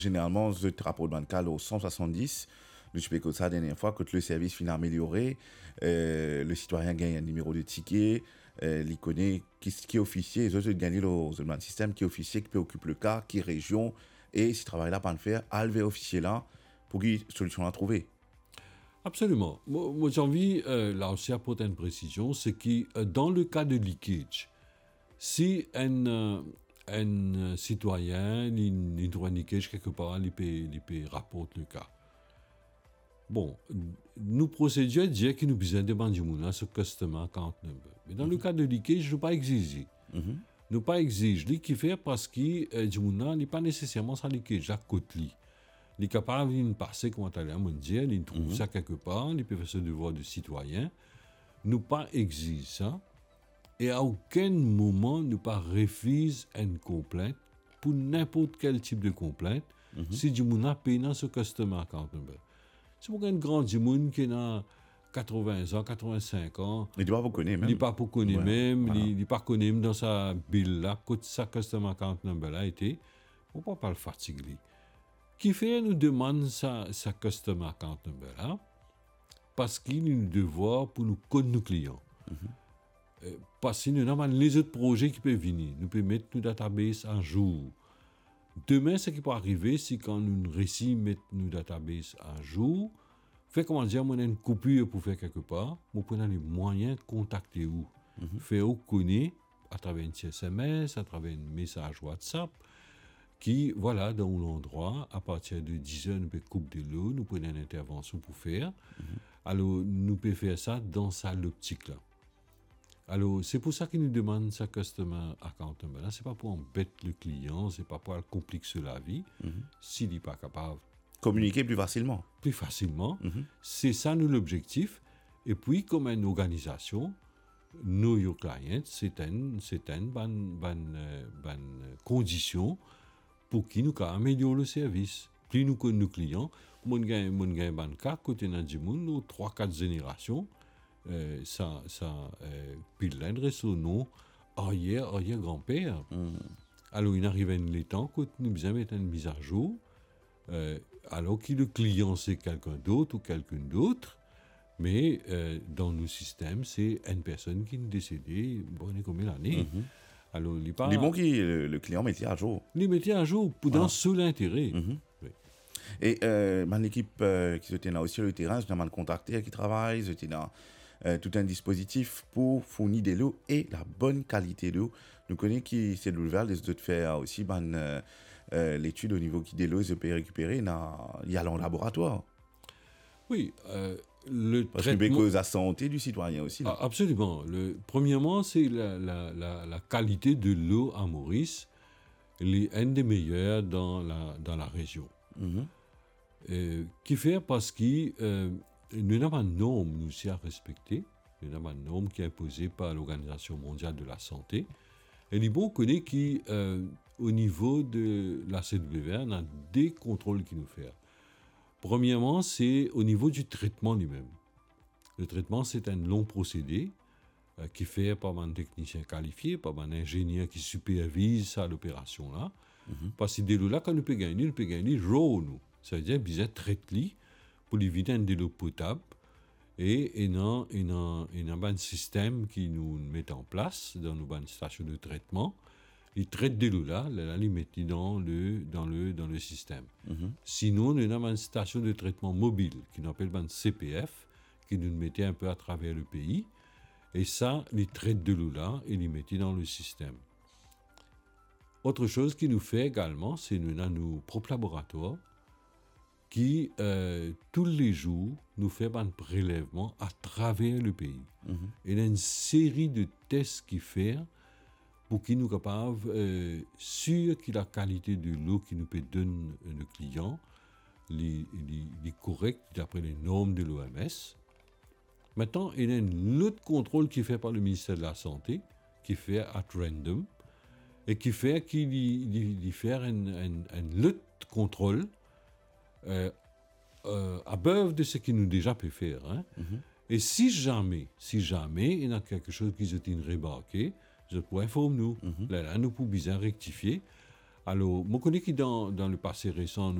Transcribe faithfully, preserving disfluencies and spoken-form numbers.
Généralement, ce rapport de bancal au cent soixante-dix, je sais que ça la dernière fois, quand le service finit amélioré, euh, le citoyen gagne un numéro de ticket, euh, il connaît qui, qui est officier, ils ont gagné le, le système qui est officier, qui peut occuper le cas, qui est région, et si travail là pas le faire, à lever officier là, pour qu'il y ait une solution à trouver. Absolument. Moi, moi j'ai envie, euh, là aussi, apporter une précision, c'est que euh, dans le cas de leakage, si un, euh, un citoyen il, il trouve un leakage quelque part, il peut, il peut rapporter le cas. Bon, nous procédures disent que nous besoin de demander ce customer account number. Mais dans mm-hmm. le cas de leakage, nous pas exiger. Mm-hmm. Nous pas exiger ce qui fait parce que euh, n'est pas nécessairement ça leakage à côté. Il est capable de passer comme on mondial, il trouve mm-hmm. ça quelque part, il peut faire ce devoir de citoyen. Nous pas exiger ça. Et à aucun moment, nous pas refuse une complainte pour n'importe quel type de complainte mm-hmm. si du monde a payé ce customer account number. C'est pour un grand monde qui a quatre-vingts ans, quatre-vingt-cinq ans. Il ne doit pas connaître même. Il ne pas connaître ouais, même, voilà. il ne pas connaître dans sa bill là, quand sa customer account number a été, on ne peut pas le fatiguer. Qui fait nous demande sa, sa customer account number là, parce qu'il a un devoir pour nous connaître nos clients. Mm-hmm. Euh, parce que nous avons les autres projets qui peuvent venir. Nous pouvons mettre nos databases à jour. Demain, ce qui peut arriver, c'est quand nous réussissons à mettre nos databases à jour, fait comment dire, on a une coupure pour faire quelque part, on peut avoir les moyens de contacter où. Mm-hmm. Faire où connaître à travers un S M S, à travers un message WhatsApp, qui, voilà, dans l'endroit, à partir de dix heures, nous pouvons couper de l'eau, nous prenons une intervention pour faire. Mm-hmm. Alors, nous pouvons faire ça dans sa optique-là. Alors, c'est pour ça qu'il nous demande sa customer account number. Ce n'est pas pour embêter le client, ce n'est pas pour compliquer la vie, mm-hmm. s'il n'est pas capable. Communiquer plus facilement. Plus facilement. Mm-hmm. C'est ça, nous, l'objectif. Et puis, comme une organisation, Know Your Client, c'est une, c'est une bonne, bonne, bonne condition pour qu'il nous améliore le service. Plus nous connaissons nos clients, mon gars, mon gars, ban cas, côté dans du monde, nous trois, quatre générations. Euh, ça, ça, euh, puis l'un son nom, arrière, arrière grand-père. Mm. Alors, il arrive un temps quand nous besoin mettre une mise à jour, euh, alors que le client c'est quelqu'un d'autre ou quelqu'un d'autre, mais euh, dans nos systèmes, c'est une personne qui est décédée, bon, combien d'années. Mm-hmm. Alors, il pas. Les bons qui le, le client mettait à jour. Les mettait à jour pour dans seul intérêt. Mm-hmm. Oui. Et euh, mon équipe euh, qui était là aussi sur le terrain, je demande de contacter qui travaille, j'étais dans Euh, tout un dispositif pour fournir de l'eau et la bonne qualité d'eau. Nous connaissons qui c'est l'ouvert, les autres faire aussi ben, euh, euh, l'étude au niveau qui de l'eau, ils peuvent récupérer, il y a dans le laboratoire. Oui, euh, le Parce traitement... que cause la santé du citoyen aussi. Là. Ah, absolument. Le, premièrement, c'est la, la, la, la qualité de l'eau à Maurice, elle est une des meilleures dans la, dans la région. Mm-hmm. Euh, qui fait parce que euh, nous avons une norme nous aussi à respecter, nous avons une norme qui est imposée par l'Organisation mondiale de la santé. Et il est bon qu'on ait qu'au euh, niveau de la C W R, on a des contrôles qui nous font. Premièrement, c'est au niveau du traitement lui-même. Le traitement, c'est un long procédé euh, qui est fait par un technicien qualifié, par un ingénieur qui supervise ça, l'opération-là. Mm-hmm. Parce que dès là, quand nous pouvons gagner, nous pouvons gagner raw, nous. Ça veut dire qu'ils ont traité pour éviter un de l'eau potable et il y a un système qui nous met en place dans nos stations de traitement. Ils traitent de l'eau là, là, ils mettent dans le, dans le, dans le système. Mm-hmm. Sinon, il y a une station de traitement mobile qui nous appelle un C P F qui nous mettait un peu à travers le pays. Et ça, ils traitent de l'eau là et ils mettent dans le système. Autre chose qui nous fait également, c'est que nous avons nos propres laboratoires qui, euh, tous les jours, nous fait un prélèvement à travers le pays. Mm-hmm. Il y a une série de tests qui fait pour qu'ils nous capables, euh, sûr que la qualité de l'eau qui nous peut donner le client est correcte d'après les normes de l'O M S. Maintenant, il y a un autre contrôle qui est fait par le ministère de la Santé, qui fait at random, et qui fait qu'il y fait un, un, un autre contrôle Euh, euh, à beuve de ce qu'il nous déjà peut faire. Hein? Mm-hmm. Et si jamais, si jamais il y a quelque chose qui est remarqué, je pourrais informer nous. Mm-hmm. Là, là, nous pouvons bien rectifier. Alors, je connais que dans, dans le passé récent,